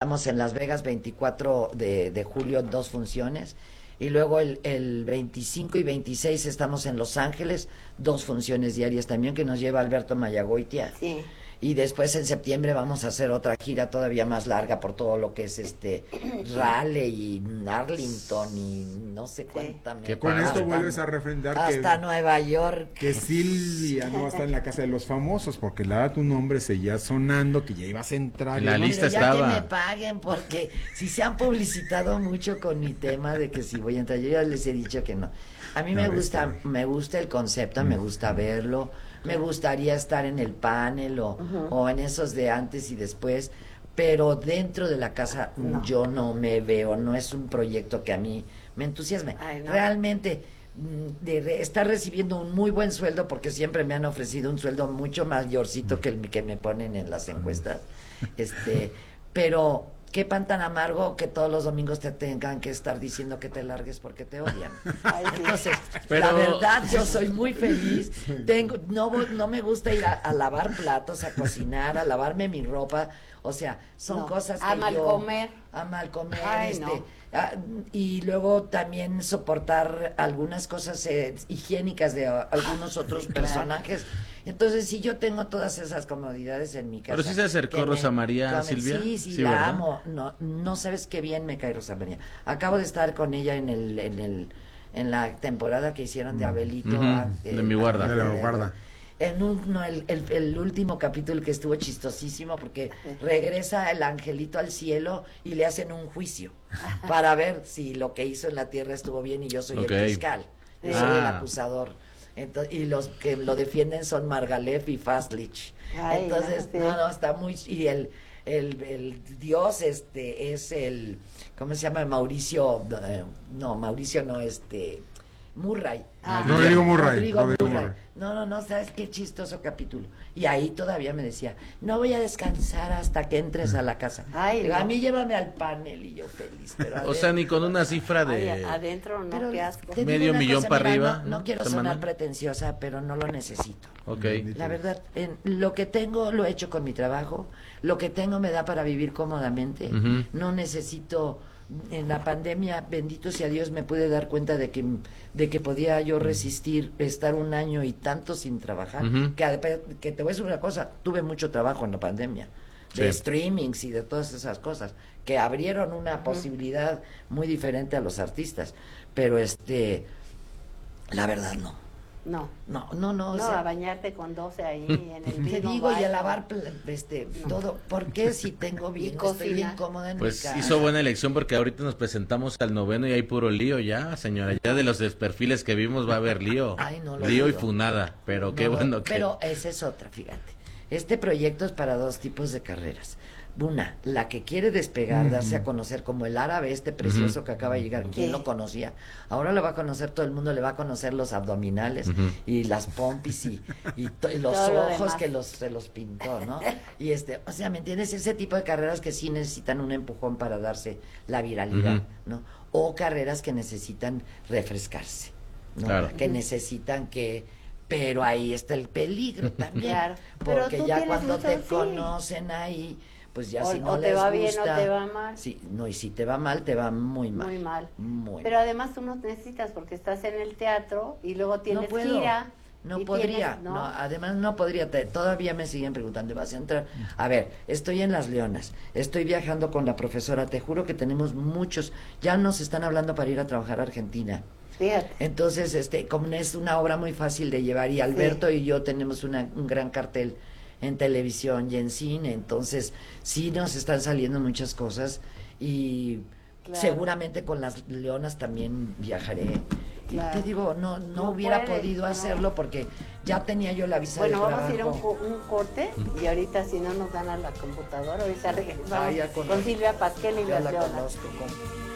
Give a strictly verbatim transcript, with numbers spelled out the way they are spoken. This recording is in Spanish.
estamos en Las Vegas veinticuatro de, de julio, dos funciones. Y luego el, el veinticinco y veintiséis estamos en Los Ángeles, dos funciones diarias también, que nos lleva Alberto Mayagoitia. Sí. Y después en septiembre vamos a hacer otra gira todavía más larga por todo lo que es este Raleigh y Arlington y no sé cuánta. Que con esto vuelves a refrendar hasta que, Nueva York. Que Silvia no va a estar en la casa de los famosos, porque la da tu nombre seguía sonando, que ya ibas a entrar. En la lista ya estaba. Que me paguen, porque si se han publicitado mucho con mi tema de que si voy a entrar, yo ya les he dicho que no. A mí no, me gusta, este... me gusta el concepto, me gusta verlo. Me gustaría estar en el panel o, uh-huh. o en esos de antes y después, pero dentro de la casa no. yo no me veo, no es un proyecto que a mí me entusiasme. Ay, no. Realmente, de re, estar recibiendo un muy buen sueldo, porque siempre me han ofrecido un sueldo mucho mayorcito que el que me ponen en las encuestas, este, pero... Qué pan tan amargo que todos los domingos te tengan que estar diciendo que te largues porque te odian. Entonces, pero... la verdad, yo soy muy feliz. Tengo, no, no me gusta ir a, a lavar platos, a cocinar, a lavarme mi ropa. O sea, son no. cosas que a mal yo... comer. A mal comer. Ay, este, no. a, y luego también soportar algunas cosas eh, higiénicas de a, algunos otros personajes. Entonces, si yo tengo todas esas comodidades en mi casa. Pero sí se acercó Rosa María, comen, Silvia. Sí, sí, sí la ¿verdad? amo. No, no sabes qué bien me cae Rosa María. Acabo de estar con ella en el, en el, en la temporada que hicieron de Abelito. Uh-huh. a, eh, de mi guarda. De la guarda. En un, no, el, el, el último capítulo que estuvo chistosísimo porque regresa el angelito al cielo y le hacen un juicio para ver si lo que hizo en la tierra estuvo bien y yo soy okay. el fiscal, yo ah. soy el acusador. Entonces, y los que lo defienden son Margalef y Fastlich. Ay, Entonces, no, no, no, está muy... Y el, el, el dios este es el... ¿Cómo se llama? Mauricio... No, Mauricio no, este... Murray. Ah, Rodrigo Murray. Rodrigo Rodrigo Murray. Murray. No, no, no, ¿sabes qué chistoso capítulo? Y ahí todavía me decía, no voy a descansar hasta que entres a la casa. Ay, Digo, no. A mí llévame al panel y yo feliz. Pero o sea, ni con una cifra de... Ay, adentro no, pero qué asco. Medio millón cosa, para mira, arriba. No, no quiero semana. sonar pretenciosa, pero no lo necesito. Ok. La verdad, en, lo que tengo lo he hecho con mi trabajo. Lo que tengo me da para vivir cómodamente. Uh-huh. No necesito... En la pandemia, bendito sea Dios, me pude dar cuenta de que de que podía yo resistir estar un año y tanto sin trabajar. Uh-huh. que, que te voy a decir una cosa, tuve mucho trabajo en la pandemia, de sí. streamings y de todas esas cosas, que abrieron una uh-huh. posibilidad muy diferente a los artistas. Pero este, la verdad no. No. No, no, no. No, o sea, a bañarte con doce ahí en el mismo te digo, baño. Y a lavar este, no. todo. ¿Por qué si tengo bien, estoy bien cómoda en pues mi casa? Pues hizo buena elección porque ahorita nos presentamos al noveno y hay puro lío ya, señora. Ya de los perfiles que vimos va a haber lío. Ay, no lo lío digo. Y funada, pero no, qué bueno que... Pero esa es otra, fíjate. Este proyecto es para dos tipos de carreras. Una, la que quiere despegar, uh-huh. darse a conocer como el árabe este precioso uh-huh. que acaba de llegar, ¿quién lo conocía? Ahora lo va a conocer todo el mundo, le va a conocer los abdominales uh-huh. y las pompis y, y, to- y los todo ojos que los se los pintó, ¿no? Y este, o sea, ¿me entiendes? Ese tipo de carreras que sí necesitan un empujón para darse la viralidad, uh-huh. ¿no? O carreras que necesitan refrescarse, ¿no? Claro. Que necesitan que... Pero ahí está el peligro también, claro. porque ya cuando te sí. conocen ahí... Pues ya o, si no o les te va gusta, bien o te va mal. Sí, no, y si te va mal, te va muy mal. Muy mal. Muy Pero mal. además tú no necesitas porque estás en el teatro y luego tienes no puedo, gira. No podría, tienes, ¿no? no, además no podría, te, todavía me siguen preguntando, ¿vas a entrar? A ver, estoy en Las Leonas, estoy viajando con la profesora, te juro que tenemos muchos, ya nos están hablando para ir a trabajar a Argentina. Fíjate. Entonces, este, como es una obra muy fácil de llevar y Alberto sí. y yo tenemos una, un gran cartel en televisión y en cine, entonces sí nos están saliendo muchas cosas y claro. seguramente con Las Leonas también viajaré. Claro. Y te digo, no no, no hubiera puedes, podido no. hacerlo porque ya tenía yo la visa bueno, de vamos a ir a un, un corte y ahorita si no nos gana la computadora, ahorita regresamos con Silvia Pasquel y Las Leonas. Conozco, con...